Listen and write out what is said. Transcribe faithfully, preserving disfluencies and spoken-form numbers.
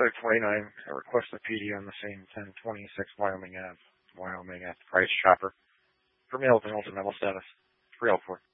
Letter twenty-nine, I request a P D on the same ten twenty-six Wyoming Ave, Wyoming at the Price Chopper. For mail with an ultimate status, three oh four.